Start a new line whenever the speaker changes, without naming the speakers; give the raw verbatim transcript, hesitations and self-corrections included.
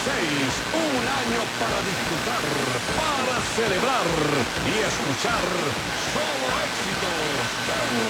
seis, un año para disfrutar, para celebrar y escuchar solo éxitos.